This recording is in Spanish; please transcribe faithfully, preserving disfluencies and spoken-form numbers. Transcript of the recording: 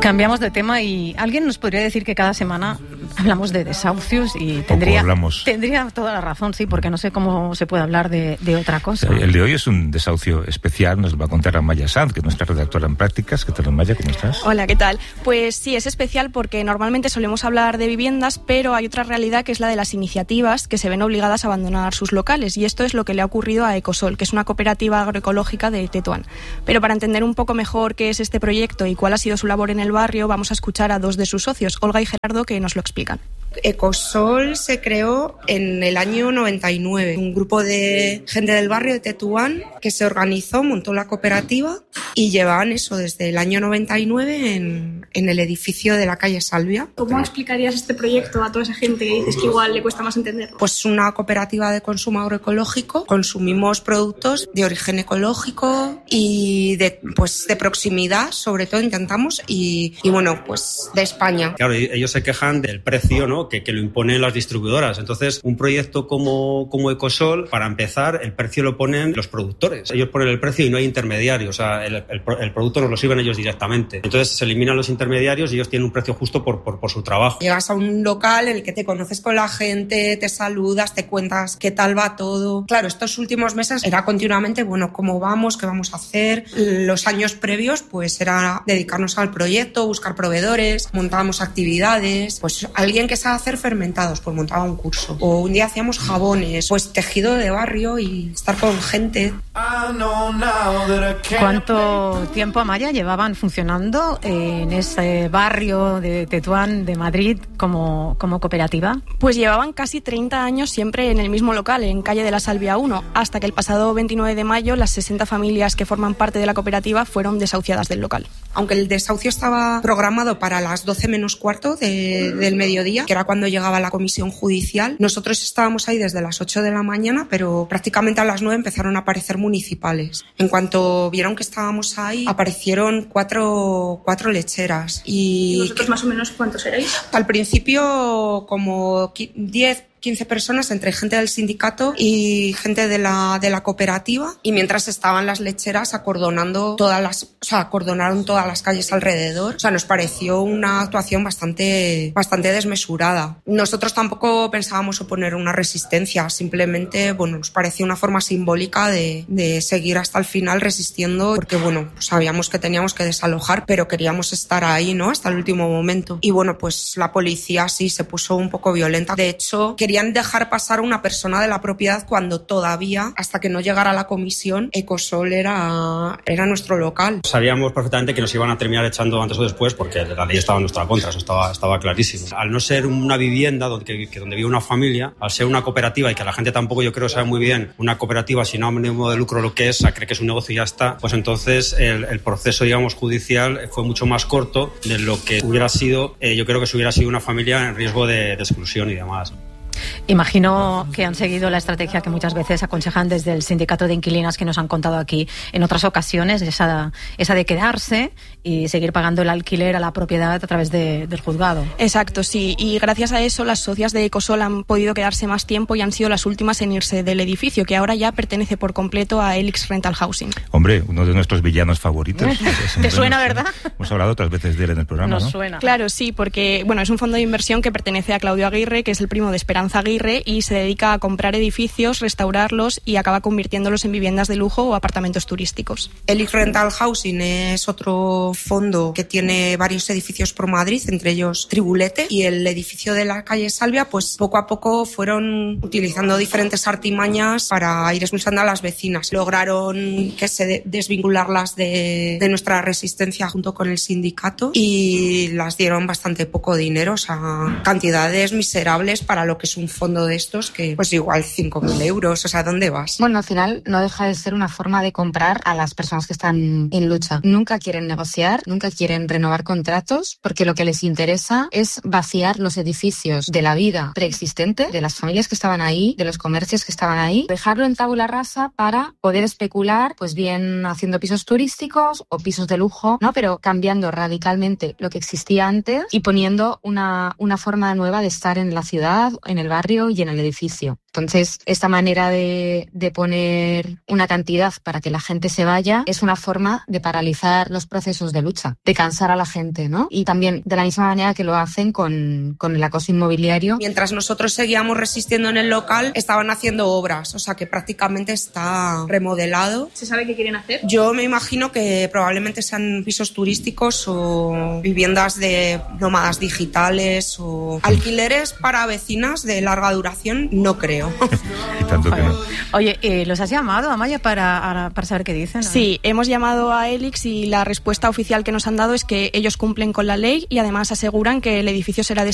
Cambiamos de tema y alguien nos podría decir que cada semana hablamos de desahucios y tendría, tendría toda la razón, sí, porque no sé cómo se puede hablar de, de otra cosa. El de hoy es un desahucio especial, nos lo va a contar Amaya Sanz, que es nuestra redactora en prácticas. ¿Qué tal, Amaya? ¿Cómo estás? Hola, ¿qué tal? Pues sí, es especial porque normalmente solemos hablar de viviendas, pero hay otra realidad que es la de las iniciativas que se ven obligadas a abandonar sus locales, y esto es lo que le ha ocurrido a Ecosol, que es una cooperativa agroecológica de Tetuán. Pero para entender un poco mejor qué es este proyecto y cuál ha sido su labor en el barrio, vamos a escuchar a dos de sus socios, Olga y Gerardo, que nos lo explican. Ecosol se creó en el año noventa y nueve. Un grupo de gente del barrio de Tetuán que se organizó, montó la cooperativa y llevaban eso desde el año noventa y nueve en, en el edificio de la calle Salvia. ¿Cómo explicarías este proyecto a toda esa gente que dices que igual le cuesta más entender? Pues una cooperativa de consumo agroecológico. Consumimos productos de origen ecológico y de, pues, de proximidad, sobre todo intentamos, y, y bueno, pues de España. Claro, ellos se quejan del precio, ¿no? Que, que lo imponen las distribuidoras. Entonces, un proyecto como, como Ecosol, para empezar, el precio lo ponen los productores. Ellos ponen el precio y no hay intermediarios. O sea, el, el, el producto nos lo sirven ellos directamente. Entonces, se eliminan los intermediarios y ellos tienen un precio justo por, por, por su trabajo. Llegas a un local en el que te conoces con la gente, te saludas, te cuentas qué tal va todo. Claro, estos últimos meses era continuamente, bueno, cómo vamos, qué vamos a hacer. Los años previos, pues era dedicarnos al proyecto, buscar proveedores, montábamos actividades. Pues alguien que sabe hacer fermentados, pues montaba un curso. O un día hacíamos jabones, pues tejido de barrio y estar con gente. ¿Cuánto tiempo, Amaya, llevaban funcionando en ese barrio de Tetuán, de Madrid, como, como cooperativa? Pues llevaban casi treinta años siempre en el mismo local, en calle de la Salvia uno, hasta que el pasado veintinueve de mayo las sesenta familias que forman parte de la cooperativa fueron desahuciadas del local. Aunque el desahucio estaba programado para las doce menos cuarto de, del mediodía, que era cuando llegaba la comisión judicial, nosotros estábamos ahí desde las ocho de la mañana, pero prácticamente a las nueve empezaron a aparecer municipales. En cuanto vieron que estábamos ahí, aparecieron cuatro, cuatro lecheras. ¿Y vosotros más o menos cuántos erais? Al principio como diez, quince personas, entre gente del sindicato y gente de la, de la cooperativa, y mientras estaban las lecheras acordonando todas las, o sea, acordonaron todas las calles alrededor. O sea, nos pareció una actuación bastante, bastante desmesurada. Nosotros tampoco pensábamos oponer una resistencia, simplemente, bueno, nos pareció una forma simbólica de, de seguir hasta el final resistiendo, porque bueno, sabíamos que teníamos que desalojar, pero queríamos estar ahí, ¿no? Hasta el último momento. Y bueno, pues la policía sí se puso un poco violenta. De hecho, quería Querían dejar pasar a una persona de la propiedad cuando todavía, hasta que no llegara la comisión, Ecosol era, era nuestro local. Sabíamos perfectamente que nos iban a terminar echando antes o después porque la ley estaba en nuestra contra, eso estaba, estaba clarísimo. Al no ser una vivienda donde, que, que donde vive una familia, al ser una cooperativa y que la gente tampoco, yo creo, sabe muy bien una cooperativa sin ánimo de lucro lo que es, cree que es un negocio y ya está, pues entonces el, el proceso, digamos, judicial fue mucho más corto de lo que hubiera sido, eh, yo creo que si hubiera sido una familia en riesgo de, de exclusión y demás. Imagino que han seguido la estrategia que muchas veces aconsejan desde el sindicato de inquilinas, que nos han contado aquí en otras ocasiones, esa, esa de quedarse y seguir pagando el alquiler a la propiedad a través de, del juzgado. Exacto, sí, y gracias a eso las socias de Ecosol han podido quedarse más tiempo y han sido las últimas en irse del edificio, que ahora ya pertenece por completo a Elix Rental Housing. Hombre, uno de nuestros villanos favoritos. ¿Te suena, verdad? Hemos hablado otras veces de él en el programa, Nos ¿no? suena. Claro, sí, porque bueno, es un fondo de inversión que pertenece a Claudio Aguirre, que es el primo de Esperanza Aguirre, y se dedica a comprar edificios, restaurarlos y acaba convirtiéndolos en viviendas de lujo o apartamentos turísticos. Elix Rental Housing es otro fondo que tiene varios edificios por Madrid, entre ellos Tribulete, y el edificio de la calle Salvia, pues poco a poco fueron utilizando diferentes artimañas para ir expulsando a las vecinas. Lograron que se desvincularlas de, de nuestra resistencia junto con el sindicato y las dieron bastante poco dinero, o sea, cantidades miserables para lo que es un fondo de estos, que pues igual cinco mil euros, o sea, ¿dónde vas? Bueno, al final no deja de ser una forma de comprar a las personas que están en lucha. Nunca quieren negociar, nunca quieren renovar contratos, porque lo que les interesa es vaciar los edificios de la vida preexistente, de las familias que estaban ahí, de los comercios que estaban ahí, dejarlo en tabula rasa para poder especular, pues bien haciendo pisos turísticos o pisos de lujo, ¿no? Pero cambiando radicalmente lo que existía antes y poniendo una, una forma nueva de estar en la ciudad, en el el barrio y en el edificio. Entonces, esta manera de, de poner una cantidad para que la gente se vaya es una forma de paralizar los procesos de lucha, de cansar a la gente, ¿no? Y también de la misma manera que lo hacen con, con el acoso inmobiliario. Mientras nosotros seguíamos resistiendo en el local, estaban haciendo obras, o sea que prácticamente está remodelado. ¿Se sabe qué quieren hacer? Yo me imagino que probablemente sean pisos turísticos o viviendas de nómadas digitales o alquileres para vecinas de larga duración, no creo. Y tanto que no. Oye, eh, ¿los has llamado, Amaya, para, para saber qué dicen? ¿No? Sí, hemos llamado a Elix y la respuesta oficial que nos han dado es que ellos cumplen con la ley y además aseguran que el edificio será